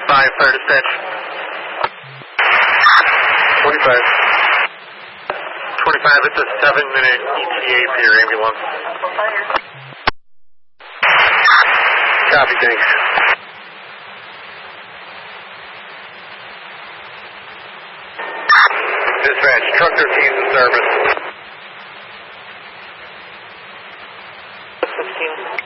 25, fire dispatch. 25. 25, it's a 7-minute ETA for your ambulance. Copy, thanks. Dispatch, truck 13 is in service. 15.